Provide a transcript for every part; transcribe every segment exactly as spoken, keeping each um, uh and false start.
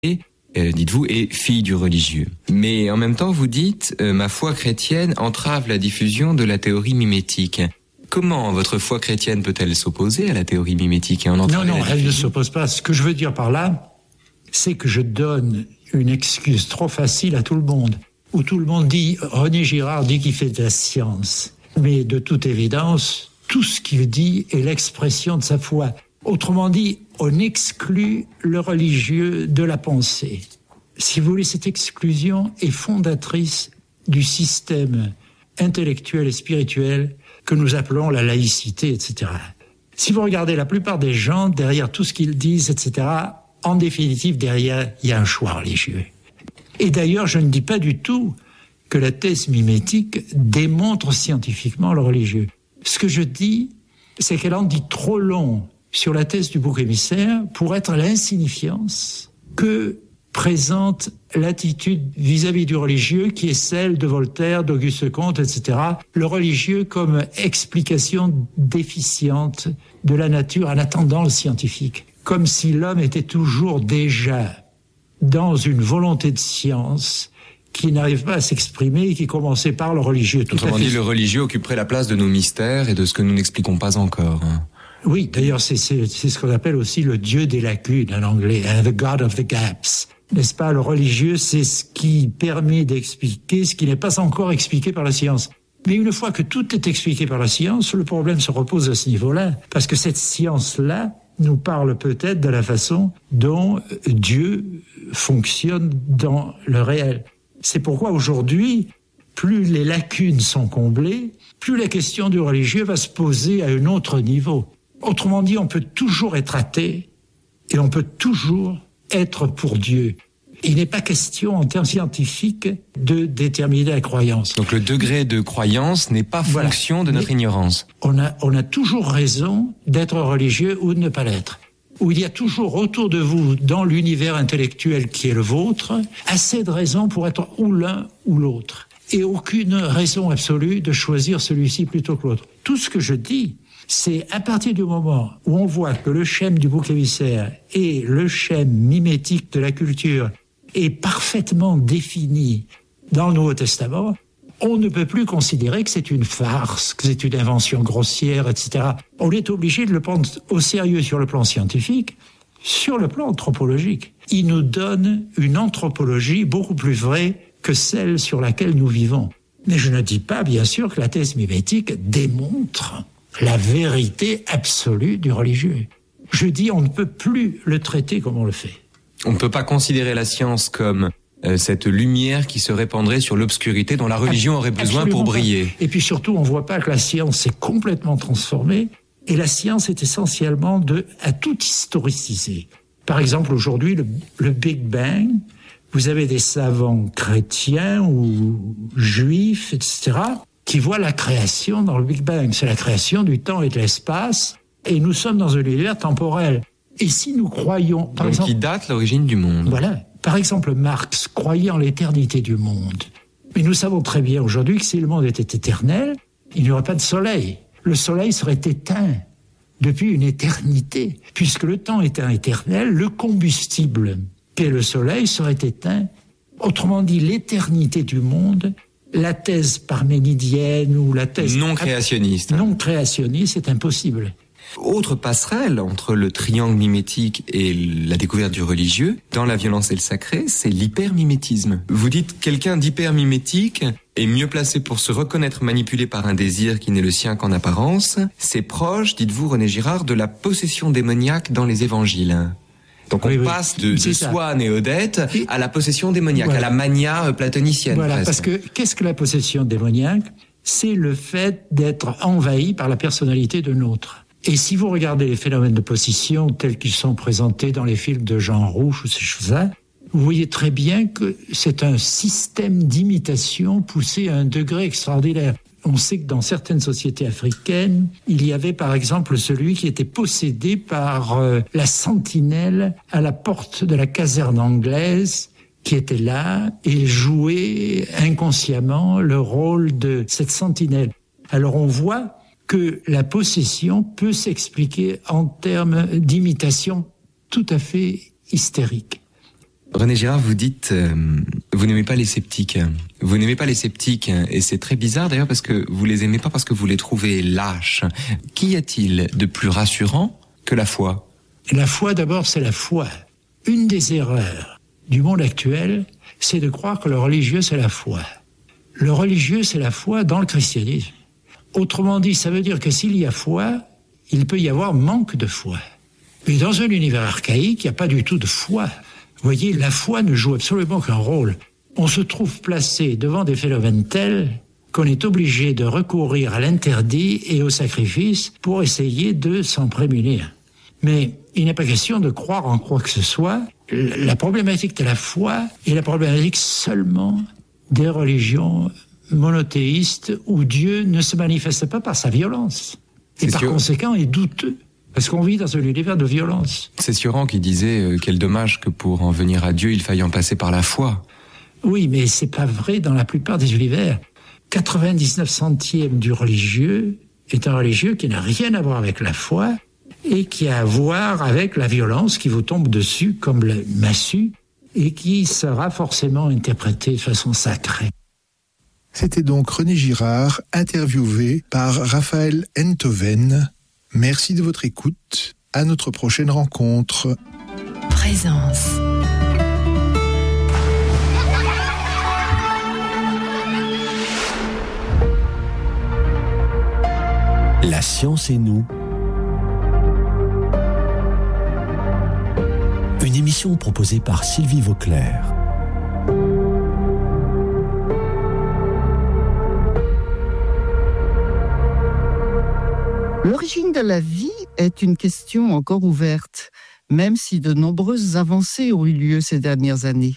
Euh, dites-vous, est fille du religieux. Mais en même temps, vous dites, euh, ma foi chrétienne entrave la diffusion de la théorie mimétique. Comment votre foi chrétienne peut-elle s'opposer à la théorie mimétique et en entraver Non, non, la elle ne diffusion ? s'oppose pas. Ce que je veux dire par là, c'est que je donne une excuse trop facile à tout le monde, où tout le monde dit, René Girard dit qu'il fait de la science. Mais de toute évidence, tout ce qu'il dit est l'expression de sa foi. Autrement dit, on exclut le religieux de la pensée. Si vous voulez, cette exclusion est fondatrice du système intellectuel et spirituel que nous appelons la laïcité, et cetera. Si vous regardez la plupart des gens, derrière tout ce qu'ils disent, et cetera, en définitive, derrière, il y a un choix religieux. Et d'ailleurs, je ne dis pas du tout que la thèse mimétique démontre scientifiquement le religieux. Ce que je dis, c'est qu'elle en dit trop long sur la thèse du bouc émissaire pour être l'insignifiance que présente l'attitude vis-à-vis du religieux qui est celle de Voltaire, d'Auguste Comte, et cetera. Le religieux comme explication déficiente de la nature en attendant le scientifique. Comme si l'homme était toujours déjà dans une volonté de science qui n'arrive pas à s'exprimer et qui commençait par le religieux. Tout Autrement à fait. dit, le religieux occuperait la place de nos mystères et de ce que nous n'expliquons pas encore. Hein. Oui, d'ailleurs, c'est, c'est, c'est ce qu'on appelle aussi le dieu des lacunes en anglais, hein, the God of the gaps. N'est-ce pas? Le religieux, c'est ce qui permet d'expliquer ce qui n'est pas encore expliqué par la science. Mais une fois que tout est expliqué par la science, le problème se repose à ce niveau-là. Parce que cette science-là nous parle peut-être de la façon dont Dieu fonctionne dans le réel. C'est pourquoi aujourd'hui, plus les lacunes sont comblées, plus la question du religieux va se poser à un autre niveau. Autrement dit, on peut toujours être athée et on peut toujours être pour Dieu. Il n'est pas question, en termes scientifiques, de déterminer la croyance. Donc le degré de croyance n'est pas Voilà. fonction de notre Mais ignorance. On a, on a toujours raison d'être religieux ou de ne pas l'être. Où il y a toujours autour de vous, dans l'univers intellectuel qui est le vôtre, assez de raisons pour être ou l'un ou l'autre. Et aucune raison absolue de choisir celui-ci plutôt que l'autre. Tout ce que je dis, c'est à partir du moment où on voit que le schème du bouc émissaire et le schème mimétique de la culture est parfaitement défini dans le Nouveau Testament, on ne peut plus considérer que c'est une farce, que c'est une invention grossière, et cetera. On est obligé de le prendre au sérieux sur le plan scientifique, sur le plan anthropologique. Il nous donne une anthropologie beaucoup plus vraie que celle sur laquelle nous vivons. Mais je ne dis pas, bien sûr, que la thèse mimétique démontre la vérité absolue du religieux. Je dis, on ne peut plus le traiter comme on le fait. On ne peut pas considérer la science comme euh, cette lumière qui se répandrait sur l'obscurité dont la religion aurait besoin Absolument pour briller. pas. Et puis surtout, on ne voit pas que la science s'est complètement transformée. Et la science est essentiellement de, à tout historiciser. Par exemple, aujourd'hui, le, le Big Bang, vous avez des savants chrétiens ou juifs, et cetera, qui voient la création dans le Big Bang. C'est la création du temps et de l'espace. Et nous sommes dans un univers temporel. Et si nous croyons... Par Donc exemple, qui date l'origine du monde. Voilà. Par exemple, Marx croyait en l'éternité du monde. Mais nous savons très bien aujourd'hui que si le monde était éternel, il n'y aurait pas de soleil. Le soleil serait éteint depuis une éternité. Puisque le temps étant éternel, le combustible qu'est le soleil serait éteint. Autrement dit, l'éternité du monde, la thèse parménidienne ou la thèse... Non créationniste. Non créationniste, c'est impossible. Autre passerelle entre le triangle mimétique et la découverte du religieux, dans la violence et le sacré, c'est l'hypermimétisme. Vous dites quelqu'un d'hypermimétique est mieux placé pour se reconnaître manipulé par un désir qui n'est le sien qu'en apparence. C'est proche, dites-vous René Girard, de la possession démoniaque dans les évangiles. Donc on oui, oui. passe de, de Swann et Odette et à la possession démoniaque, voilà. À la mania platonicienne. Voilà, presque. parce que qu'est-ce que la possession démoniaque? C'est le fait d'être envahi par la personnalité de l'autre. Et si vous regardez les phénomènes de possession tels qu'ils sont présentés dans les films de Jean Rouch ou ces choses-là, vous voyez très bien que c'est un système d'imitation poussé à un degré extraordinaire. On sait que dans certaines sociétés africaines, il y avait par exemple celui qui était possédé par euh, la sentinelle à la porte de la caserne anglaise, qui était là et jouait inconsciemment le rôle de cette sentinelle. Alors on voit que la possession peut s'expliquer en termes d'imitation tout à fait hystérique. René Girard, vous dites, euh, vous n'aimez pas les sceptiques. Vous n'aimez pas les sceptiques, et c'est très bizarre d'ailleurs parce que vous les aimez pas parce que vous les trouvez lâches. Qu'y a-t-il de plus rassurant que la foi ? La foi, d'abord, c'est la foi. Une des erreurs du monde actuel, c'est de croire que le religieux, c'est la foi. Le religieux, c'est la foi dans le christianisme. Autrement dit, ça veut dire que s'il y a foi, il peut y avoir manque de foi. Mais dans un univers archaïque, il n'y a pas du tout de foi. Vous voyez, la foi ne joue absolument qu'un rôle. On se trouve placé devant des phénomènes tels qu'on est obligé de recourir à l'interdit et au sacrifice pour essayer de s'en prémunir. Mais il n'est pas question de croire en quoi que ce soit. La problématique de la foi est la problématique seulement des religions monothéistes où Dieu ne se manifeste pas par sa violence. Et C'est par sûr. conséquent est douteux. Parce qu'on vit dans un univers de violence. C'est Sioran qui disait euh, quel dommage que pour en venir à Dieu, il faille en passer par la foi. Oui, mais c'est pas vrai dans la plupart des univers. quatre-vingt-dix-neuf centièmes du religieux est un religieux qui n'a rien à voir avec la foi et qui a à voir avec la violence qui vous tombe dessus comme le massue et qui sera forcément interprétée de façon sacrée. C'était donc René Girard, interviewé par Raphaël Enthoven. Merci de votre écoute. À notre prochaine rencontre. Présence. La science et nous. Une émission proposée par Sylvie Vauclair. L'origine de la vie est une question encore ouverte, même si de nombreuses avancées ont eu lieu ces dernières années.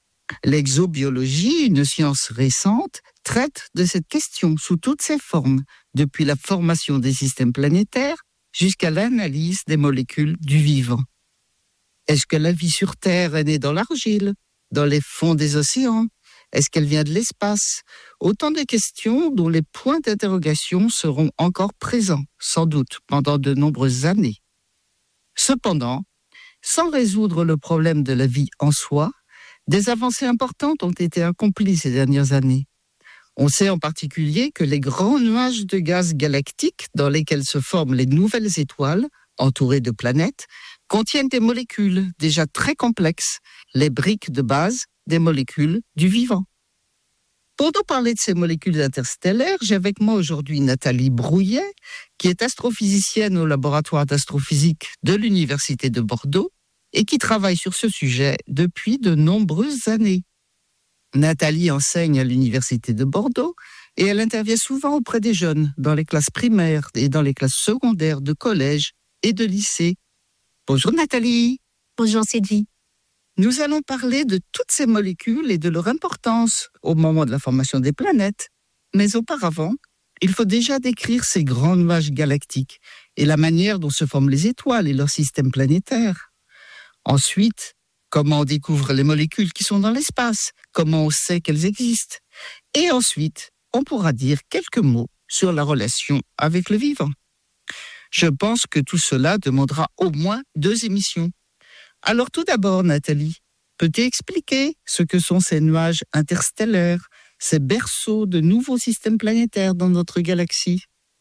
L'exobiologie, une science récente, traite de cette question sous toutes ses formes, depuis la formation des systèmes planétaires jusqu'à l'analyse des molécules du vivant. Est-ce que la vie sur Terre est née dans l'argile, dans les fonds des océans ? Est-ce qu'elle vient de l'espace ? Autant de questions dont les points d'interrogation seront encore présents, sans doute, pendant de nombreuses années. Cependant, sans résoudre le problème de la vie en soi, des avancées importantes ont été accomplies ces dernières années. On sait en particulier que les grands nuages de gaz galactiques dans lesquels se forment les nouvelles étoiles, entourées de planètes, contiennent des molécules déjà très complexes, les briques de base des molécules du vivant. Pour nous parler de ces molécules interstellaires, j'ai avec moi aujourd'hui Nathalie Brouillet, qui est astrophysicienne au laboratoire d'astrophysique de l'Université de Bordeaux et qui travaille sur ce sujet depuis de nombreuses années. Nathalie enseigne à l'Université de Bordeaux et elle intervient souvent auprès des jeunes dans les classes primaires et dans les classes secondaires de collège et de lycée. Bonjour Nathalie. Bonjour Sylvie. Nous allons parler de toutes ces molécules et de leur importance au moment de la formation des planètes. Mais auparavant, il faut déjà décrire ces grands nuages galactiques et la manière dont se forment les étoiles et leurs systèmes planétaires. Ensuite, comment on découvre les molécules qui sont dans l'espace, comment on sait qu'elles existent. Et ensuite, on pourra dire quelques mots sur la relation avec le vivant. Je pense que tout cela demandera au moins deux émissions. Alors tout d'abord, Nathalie, peux-tu expliquer ce que sont ces nuages interstellaires, ces berceaux de nouveaux systèmes planétaires dans notre galaxie ?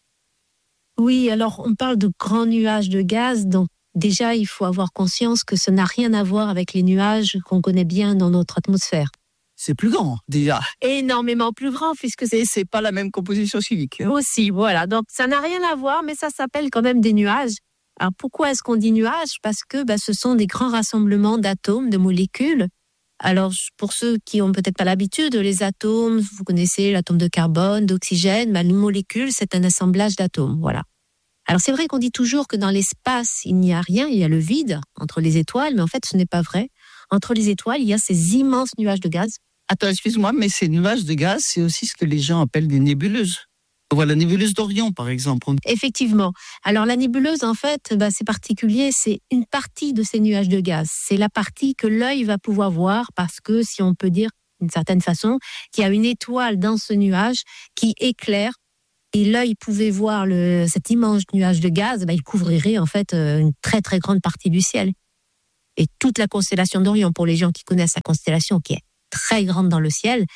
Oui, alors on parle de grands nuages de gaz, donc déjà il faut avoir conscience que ça n'a rien à voir avec les nuages qu'on connaît bien dans notre atmosphère. C'est plus grand, déjà. Énormément plus grand, puisque c'est... Et c'est pas la même composition chimique. Aussi, voilà, donc ça n'a rien à voir, mais ça s'appelle quand même des nuages. Alors pourquoi est-ce qu'on dit nuages ? Parce que bah, ce sont des grands rassemblements d'atomes, de molécules. Alors pour ceux qui n'ont peut-être pas l'habitude, les atomes, vous connaissez l'atome de carbone, d'oxygène, bah, une molécule c'est un assemblage d'atomes, voilà. Alors c'est vrai qu'on dit toujours que dans l'espace il n'y a rien, il y a le vide entre les étoiles, mais en fait ce n'est pas vrai. Entre les étoiles il y a ces immenses nuages de gaz. Attends, excuse-moi, mais ces nuages de gaz, c'est aussi ce que les gens appellent des nébuleuses. Voilà, la nébuleuse d'Orion, par exemple. Effectivement. Alors, la nébuleuse, en fait, bah, c'est particulier. C'est une partie de ces nuages de gaz. C'est la partie que l'œil va pouvoir voir parce que, si on peut dire d'une certaine façon, qu'il y a une étoile dans ce nuage qui éclaire et l'œil pouvait voir le, cet immense nuage de gaz, bah, il couvrirait, en fait, une très, très grande partie du ciel. et toute la constellation d'Orion, pour les gens qui connaissent la constellation, qui est très grande dans le ciel.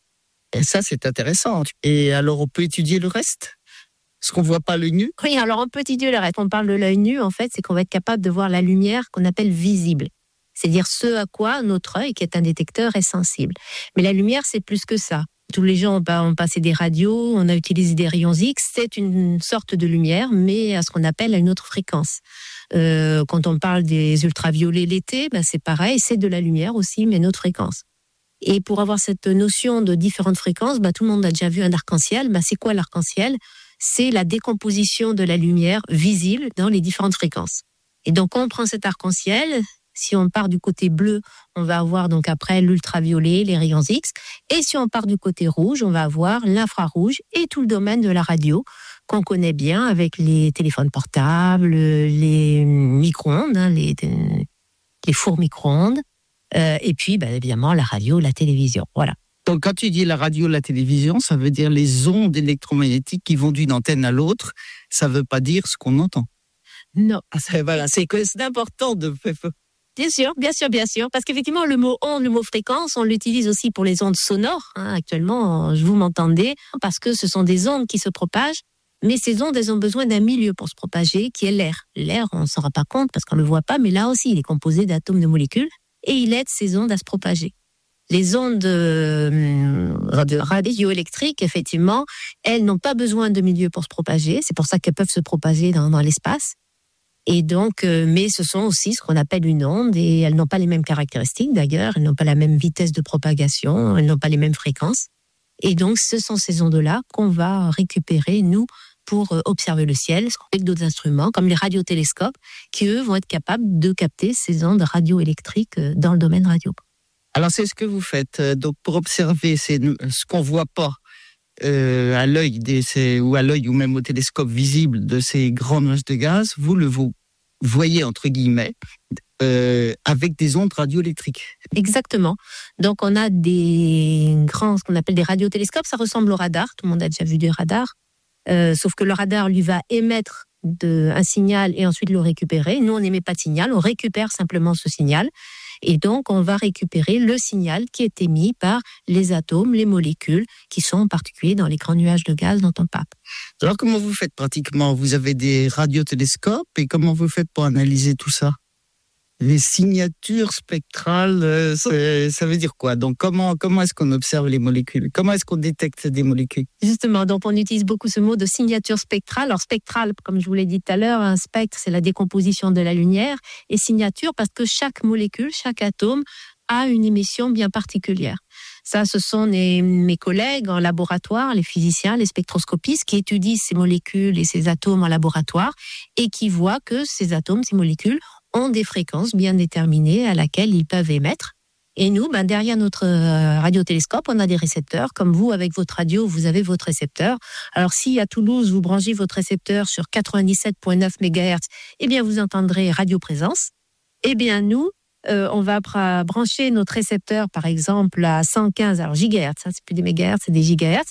Et ça, c'est intéressant. Et alors, on peut étudier le reste ? Ce qu'on ne voit pas à l'œil nu ? Oui, alors on peut étudier le reste. On parle de l'œil nu, en fait, c'est qu'on va être capable de voir la lumière qu'on appelle visible. C'est-à-dire ce à quoi notre œil, qui est un détecteur, est sensible. Mais la lumière, c'est plus que ça. Tous les gens ont passé des radios, on a utilisé des rayons X, c'est une sorte de lumière, mais à ce qu'on appelle à une autre fréquence. Euh, quand on parle des ultraviolets l'été, ben c'est pareil, c'est de la lumière aussi, mais une autre fréquence. Et pour avoir cette notion de différentes fréquences, ben tout le monde a déjà vu un arc-en-ciel. Ben c'est quoi l'arc-en-ciel ? C'est la décomposition de la lumière visible dans les différentes fréquences. Et donc, quand on prend cet arc-en-ciel, si on part du côté bleu, on va avoir donc après l'ultraviolet, les rayons X. Et si on part du côté rouge, on va avoir l'infrarouge et tout le domaine de la radio qu'on connaît bien avec les téléphones portables, les micro-ondes, hein, les, les fours micro-ondes. Euh, et puis, ben, évidemment, la radio, la télévision. Voilà. Donc, quand tu dis la radio, la télévision, ça veut dire les ondes électromagnétiques qui vont d'une antenne à l'autre. Ça ne veut pas dire ce qu'on entend. Non. Ah, c'est, voilà, c'est, c'est important de... Bien sûr, bien sûr, bien sûr. Parce qu'effectivement, le mot onde, le mot fréquence, on l'utilise aussi pour les ondes sonores. Hein. Actuellement, je vous m'entendez, parce que ce sont des ondes qui se propagent. Mais ces ondes, elles ont besoin d'un milieu pour se propager, qui est l'air. L'air, on ne s'en rend pas compte parce qu'on ne le voit pas, mais là aussi, il est composé d'atomes de molécules et il aide ces ondes à se propager. Les ondes euh, radioélectriques, effectivement, elles n'ont pas besoin de milieu pour se propager. C'est pour ça qu'elles peuvent se propager dans, dans l'espace. Et donc, euh, mais ce sont aussi ce qu'on appelle une onde et elles n'ont pas les mêmes caractéristiques d'ailleurs, elles n'ont pas la même vitesse de propagation, elles n'ont pas les mêmes fréquences. Et donc, ce sont ces ondes-là qu'on va récupérer, nous, pour euh, observer le ciel, avec d'autres instruments, comme les radiotélescopes, qui, eux, vont être capables de capter ces ondes radioélectriques euh, dans le domaine radio. Alors, c'est ce que vous faites. Donc, pour observer c'est ce qu'on ne voit pas euh, à l'œil des, ces, ou à l'œil ou même au télescope visible de ces grands nuages de gaz, vous le vous voyez, entre guillemets, euh, avec des ondes radioélectriques. Exactement. Donc, on a des grands, ce qu'on appelle des radiotélescopes. Ça ressemble au radar. Tout le monde a déjà vu des radars. Euh, sauf que le radar, lui, va émettre de, un signal et ensuite le récupérer. Nous, on n'émet pas de signal. On récupère simplement ce signal. Et donc, on va récupérer le signal qui est émis par les atomes, les molécules, qui sont en particulier dans les grands nuages de gaz dont on parle. Alors, comment vous faites pratiquement ? Vous avez des radiotélescopes et comment vous faites pour analyser tout ça ? Les signatures spectrales, euh, ça veut dire quoi ? Donc, comment, comment est-ce qu'on observe les molécules ? Comment est-ce qu'on détecte des molécules ? Justement, donc on utilise beaucoup ce mot de signature spectrale. Alors, spectrale, comme je vous l'ai dit tout à l'heure, un spectre, c'est la décomposition de la lumière. Et signature, parce que chaque molécule, chaque atome a une émission bien particulière. Ça, ce sont les, mes collègues en laboratoire, les physiciens, les spectroscopistes, qui étudient ces molécules et ces atomes en laboratoire et qui voient que ces atomes, ces molécules, ont des fréquences bien déterminées à laquelle ils peuvent émettre. Et nous, ben, derrière notre radiotélescope, on a des récepteurs. Comme vous, avec votre radio, vous avez votre récepteur. Alors, si à Toulouse, vous branchez votre récepteur sur quatre-vingt-dix-sept virgule neuf mégahertz, eh bien, vous entendrez radioprésence. Eh bien, nous, euh, on va brancher notre récepteur, par exemple, à cent quinze, alors gigahertz, ça, c'est plus des mégahertz, c'est des gigahertz.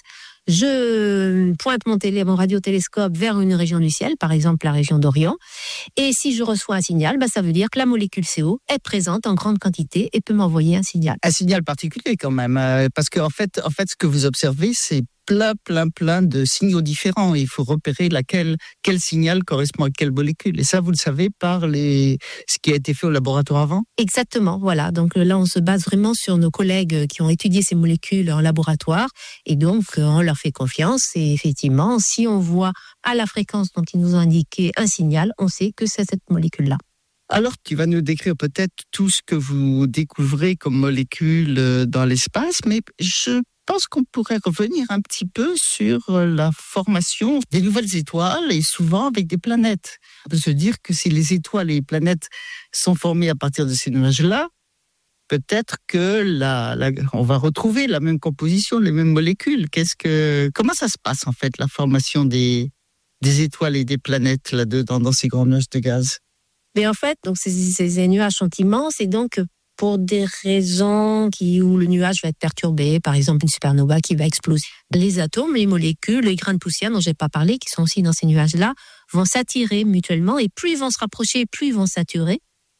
Je pointe mon, télé, mon radiotélescope vers une région du ciel, par exemple la région d'Orion, et si je reçois un signal, bah ça veut dire que la molécule C O est présente en grande quantité et peut m'envoyer un signal. Un signal particulier quand même, euh, parce qu'en fait, en fait, ce que vous observez, c'est plein, plein, plein de signaux différents. Et il faut repérer laquelle, quel signal correspond à quelle molécule. Et ça, vous le savez par les, ce qui a été fait au laboratoire avant ? Exactement, voilà. Donc là, on se base vraiment sur nos collègues qui ont étudié ces molécules en laboratoire. Et donc, on leur fait confiance. Et effectivement, si on voit à la fréquence dont ils nous ont indiqué un signal, on sait que c'est cette molécule-là. Alors, tu vas nous décrire peut-être tout ce que vous découvrez comme molécules dans l'espace, mais je Je pense qu'on pourrait revenir un petit peu sur la formation des nouvelles étoiles et souvent avec des planètes. On peut se dire que si les étoiles et les planètes sont formées à partir de ces nuages-là, peut-être que la, la, on va retrouver la même composition, les mêmes molécules. Qu'est-ce que, comment ça se passe en fait, la formation des, des étoiles et des planètes là-dedans, dans ces grands nuages de gaz ? Mais en fait, donc ces, ces nuages sont immenses et donc pour des raisons qui, où le nuage va être perturbé, par exemple une supernova qui va exploser. Les atomes, les molécules, les grains de poussière dont je n'ai pas parlé, qui sont aussi dans ces nuages-là, vont s'attirer mutuellement et plus ils vont se rapprocher, plus ils vont saturer.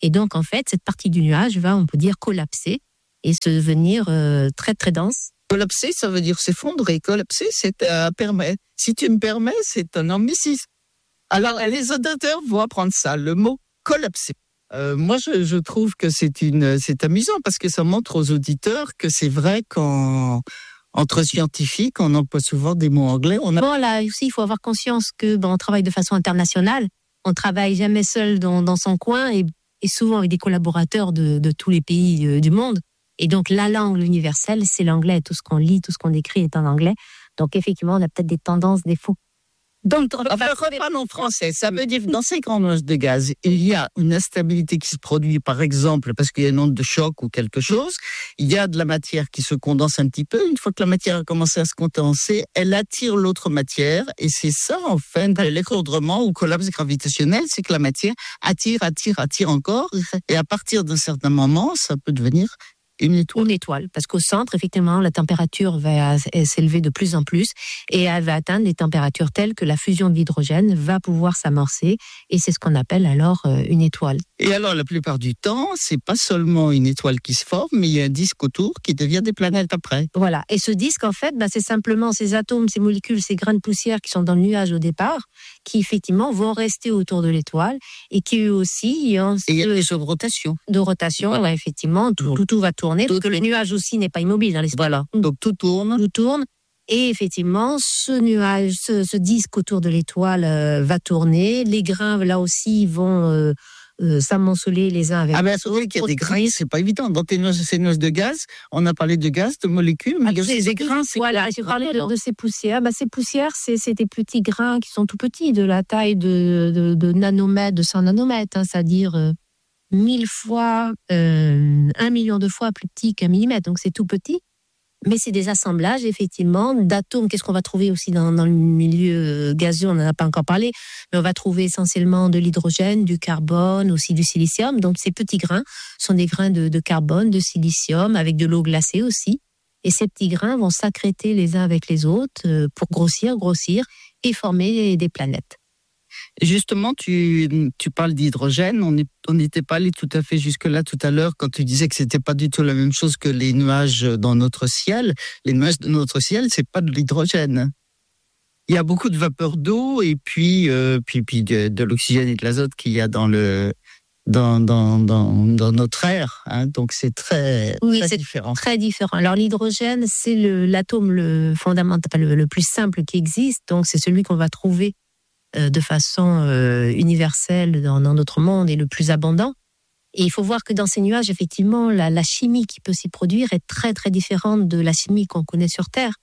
Et donc, en fait, cette partie du nuage va, on peut dire, collapser et se devenir euh, très, très dense. Collapser, ça veut dire s'effondrer. Collapser, c'est euh, permet. Si tu me permets, c'est un anglicisme. Alors, les auditeurs vont apprendre ça, le mot collapser. Euh, moi, je, je trouve que c'est une, c'est amusant parce que ça montre aux auditeurs que c'est vrai qu'en entre scientifiques, on emploie souvent des mots anglais. On a... Bon, là aussi, il faut avoir conscience que ben, on travaille de façon internationale. On travaille jamais seul dans, dans son coin et, et souvent avec des collaborateurs de, de tous les pays euh, du monde. Et donc, la langue universelle, c'est l'anglais. Tout ce qu'on lit, tout ce qu'on écrit est en anglais. Donc, effectivement, on a peut-être des tendances, des faux. Donc, enfin, reparlons en français. Ça veut dire que dans ces grands nuages de gaz, il y a une instabilité qui se produit, par exemple, parce qu'il y a une onde de choc ou quelque chose. Il y a de la matière qui se condense un petit peu. Une fois que la matière a commencé à se condenser, elle attire l'autre matière. Et c'est ça, en fait, l'effondrement ou collapse gravitationnel, c'est que la matière attire, attire, attire encore. Et à partir d'un certain moment, ça peut devenir une étoile. Une étoile, parce qu'au centre, effectivement, la température va s'élever de plus en plus et elle va atteindre des températures telles que la fusion d'hydrogène va pouvoir s'amorcer et c'est ce qu'on appelle alors une étoile. Et alors, la plupart du temps, c'est pas seulement une étoile qui se forme, mais il y a un disque autour qui devient des planètes après. Voilà. Et ce disque, en fait, bah, c'est simplement ces atomes, ces molécules, ces grains de poussière qui sont dans le nuage au départ, qui effectivement vont rester autour de l'étoile et qui eux aussi ont et il y a des jeux de rotation. De rotation, ouais, effectivement, tout, tout, tout va tourner. Tout, que le nuage aussi n'est pas immobile dans l'espace. Voilà. Donc tout tourne. Tout tourne. Et effectivement, ce nuage, ce, ce disque autour de l'étoile euh, va tourner. Les grains, là aussi, vont euh, euh, s'amonceler les uns avec les autres. Ah ben, c'est vrai qu'il y a des grains, c'est pas évident. Dans tes nuages, ces nuages de gaz, on a parlé de gaz, de molécules, mais ah, il y a aussi des grains. Voilà, j'ai parlé de, de ces poussières. Bah, ces poussières, c'est, c'est des petits grains qui sont tout petits, de la taille de, de, de nanomètres, de cent nanomètres, hein, c'est-à-dire euh, mille fois, euh, un million de fois plus petit qu'un millimètre. Donc c'est tout petit. Mais c'est des assemblages, effectivement, d'atomes. Qu'est-ce qu'on va trouver aussi dans, dans le milieu gazeux? On n'en a pas encore parlé. Mais on va trouver essentiellement de l'hydrogène, du carbone, aussi du silicium. Donc, ces petits grains sont des grains de, de carbone, de silicium, avec de l'eau glacée aussi. Et ces petits grains vont s'accréter les uns avec les autres pour grossir, grossir et former des planètes. Justement, tu, tu parles d'hydrogène. On n'était pas allé tout à fait jusque-là tout à l'heure quand tu disais que c'était pas du tout la même chose que les nuages dans notre ciel. Les nuages de notre ciel, c'est pas de l'hydrogène. Il y a beaucoup de vapeur d'eau et puis, euh, puis, puis de, de l'oxygène et de l'azote qu'il y a dans le dans dans dans, dans notre air. Hein. Donc c'est très, oui, très c'est différent. Très différent. Alors l'hydrogène, c'est le, l'atome le fondamental, le, le plus simple qui existe. Donc c'est celui qu'on va trouver de façon euh, universelle dans, dans notre monde et le plus abondant. Et il faut voir que dans ces nuages, effectivement, la, la chimie qui peut s'y produire est très, très différente de la chimie qu'on connaît sur Terre.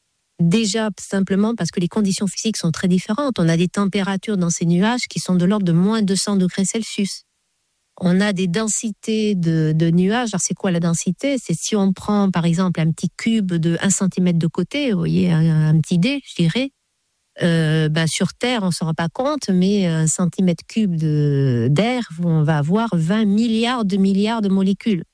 Déjà, simplement parce que les conditions physiques sont très différentes. On a des températures dans ces nuages qui sont de l'ordre de moins deux cents degrés Celsius. On a des densités de, de nuages. Alors, c'est quoi la densité? C'est si on prend, par exemple, un petit cube de un centimètre de côté, vous voyez, un, un petit dé, je dirais, Euh, ben sur Terre, on ne s'en rend pas compte, mais un centimètre cube de, d'air, on va avoir vingt milliards de milliards de molécules.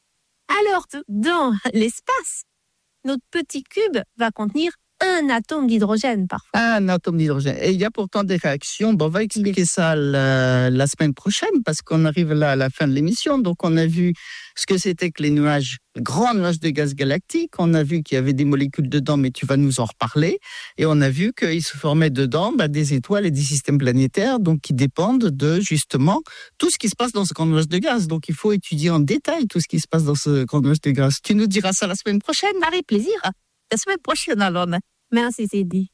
Alors, dans l'espace, notre petit cube va contenir un atome d'hydrogène parfois. Un atome d'hydrogène. Et il y a pourtant des réactions. Bon, on va expliquer ça la, la semaine prochaine parce qu'on arrive là à la fin de l'émission. Donc, on a vu ce que c'était que les nuages, les grands nuages de gaz galactique. On a vu qu'il y avait des molécules dedans, mais tu vas nous en reparler. Et on a vu qu'il se formait dedans bah, des étoiles et des systèmes planétaires, donc qui dépendent de justement tout ce qui se passe dans ce grand nuage de gaz. Donc, il faut étudier en détail tout ce qui se passe dans ce grand nuage de gaz. Tu nous diras ça la semaine prochaine? Avec plaisir. La semaine prochaine, alors. Merci, c'est dit.